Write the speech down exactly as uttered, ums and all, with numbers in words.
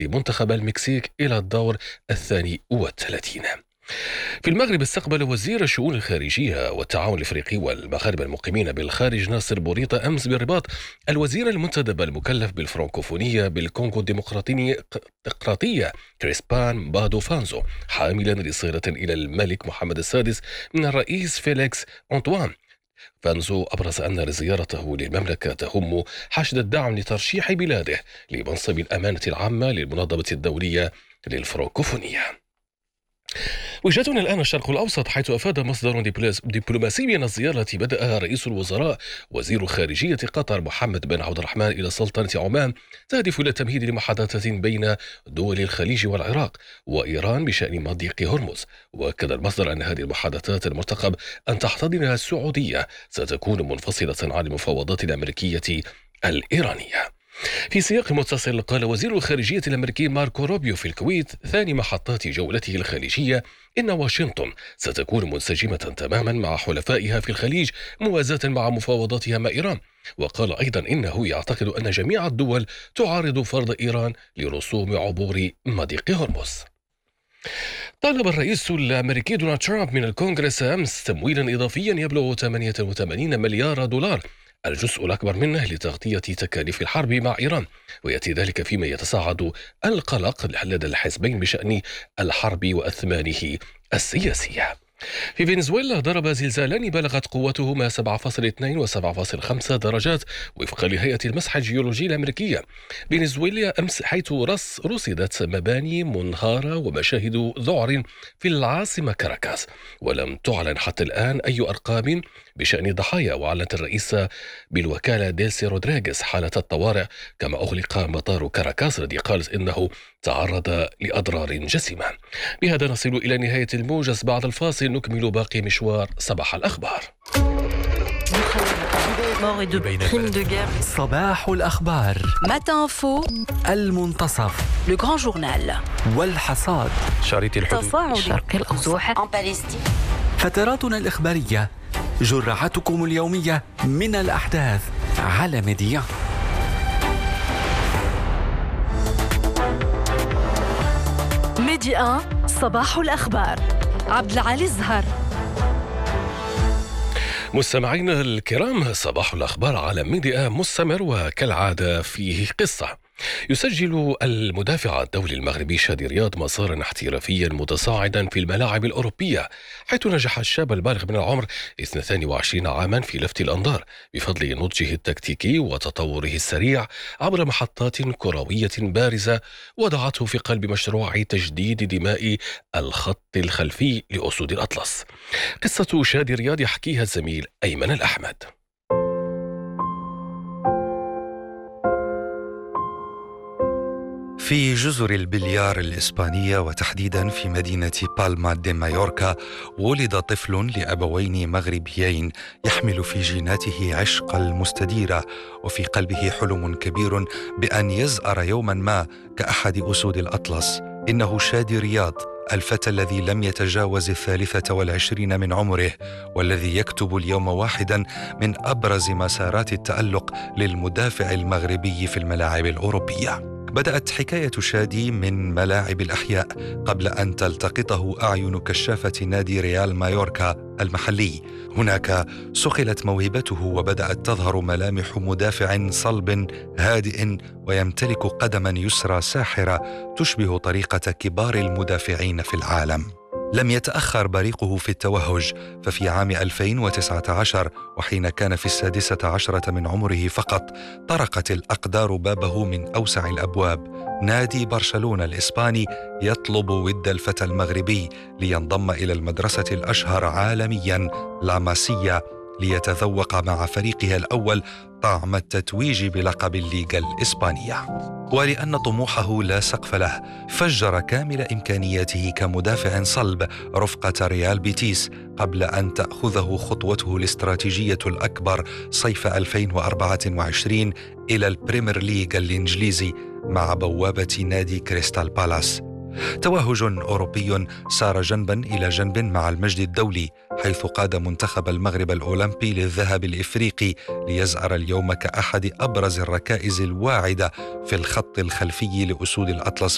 لمنتخب المكسيك إلى الدور الثاني والثلاثين. في المغرب استقبل وزير الشؤون الخارجية والتعاون الإفريقي والمغاربة المقيمين بالخارج ناصر بوريطة أمس بالرباط الوزير المنتدب المكلف بالفرنكوفونية بالكونغو الديمقراطية كريسبان بادو فانزو، حاملا رسالة إلى الملك محمد السادس من الرئيس فيليكس أنطوان. فانزو أبرز أن زيارته للمملكة تهم حشد الدعم لترشيح بلاده لمنصب الأمانة العامة للمنظمة الدولية للفرنكوفونية. وجهتنا الآن الشرق الأوسط، حيث أفاد مصدر دبلوماسي من الزيارة بدأها رئيس الوزراء وزير خارجية قطر محمد بن عبد الرحمن إلى سلطنة عمان، تهدف إلى التمهيد لمحادثات بين دول الخليج والعراق وإيران بشأن مضيق هرمز. وأكد المصدر أن هذه المحادثات المرتقب أن تحتضنها السعودية ستكون منفصلة عن المفاوضات الأمريكية الإيرانية. في سياق متصل، قال وزير الخارجية الأمريكي ماركو روبيو في الكويت ثاني محطات جولته الخليجية إن واشنطن ستكون منسجمة تماما مع حلفائها في الخليج موازاة مع مفاوضاتها مع إيران. وقال أيضا إنه يعتقد أن جميع الدول تعارض فرض إيران لرسوم عبور مضيق هرمز. طالب الرئيس الأمريكي دونالد ترامب من الكونغرس أمس تمويلا إضافيا يبلغ ثمانية وثمانين مليار دولار، الجزء الأكبر منه لتغطية تكاليف الحرب مع إيران، ويأتي ذلك فيما يتصاعد القلق لدى الحزبين بشأن الحرب وأثمانه السياسية. في فنزويلا ضرب زلزالان بلغت قوتهما سبعة فاصلة اثنين وسبعة فاصلة خمسة درجات وفقا لهيئة المسح الجيولوجي الأمريكية. فنزويلا أمس حيث رص رصدت مباني منهارة ومشاهد ذعر في العاصمة كاراكاس، ولم تعلن حتى الآن أي أرقام بشأن الضحايا. وأعلنت الرئيسة بالوكالة ديلسي رودريغيز حالة الطوارئ، كما أغلق مطار كاراكاس الذي قالت إنه تعرض لأضرار جسيمة. بهذا نصل إلى نهاية الموجز، بعد الفاصل نكمل باقي مشوار صباح الأخبار. صباح الأخبار، Matin Info، المنتصف، Le Grand Journal، والحصاد، شريط الحدود، تصاعد الشرق الأوسط، فتراتنا الإخبارية، جرعتكم اليومية من الأحداث على ميديا. ميديا صباح الأخبار، عبد العالي الزهر. مستمعينا الكرام، صباح الأخبار على ميديا مستمر، وكالعادة فيه قصة. يسجل المدافع الدولي المغربي شادي رياض مسارا احترافيا متصاعدا في الملاعب الأوروبية، حيث نجح الشاب البالغ من العمر اثنين وعشرين عاما في لفت الأنظار بفضل نضجه التكتيكي وتطوره السريع عبر محطات كروية بارزة وضعته في قلب مشروع تجديد دماء الخط الخلفي لأسود الأطلس. قصة شادي رياض يحكيها الزميل أيمن الأحمد. في جزر البليار الإسبانية وتحديدا في مدينة بالما دي مايوركا، ولد طفل لأبوين مغربيين يحمل في جيناته عشق المستديرة، وفي قلبه حلم كبير بأن يزأر يوما ما كأحد أسود الأطلس. إنه شادي رياض، الفتى الذي لم يتجاوز الثالثة والعشرين من عمره، والذي يكتب اليوم واحدا من أبرز مسارات التألق للمدافع المغربي في الملاعب الأوروبية. بدأت حكاية شادي من ملاعب الأحياء قبل أن تلتقطه أعين كشافة نادي ريال مايوركا المحلي. هناك سخلت موهبته وبدأت تظهر ملامح مدافع صلب هادئ ويمتلك قدما يسرى ساحرة تشبه طريقة كبار المدافعين في العالم. لم يتأخر بريقه في التوهج، ففي عام ألفين وتسعة عشر وحين كان في السادسة عشرة من عمره فقط، طرقت الأقدار بابه من أوسع الأبواب. نادي برشلونة الإسباني يطلب ود الفتى المغربي لينضم إلى المدرسة الأشهر عالميا لا ماسيا ليتذوق مع فريقها الأول طعم التتويج بلقب الليغا الإسبانية. ولأن طموحه لا سقف له، فجر كامل إمكانياته كمدافع صلب رفقة ريال بيتيس قبل أن تأخذه خطوته الاستراتيجية الأكبر صيف ألفين وأربعة وعشرين إلى البريمير ليغ الإنجليزي مع بوابة نادي كريستال بالاس. توهج أوروبي سار جنبا إلى جنب مع المجد الدولي، حيث قاد منتخب المغرب الأولمبي للذهب الإفريقي ليزأر اليوم كأحد أبرز الركائز الواعدة في الخط الخلفي لأسود الأطلس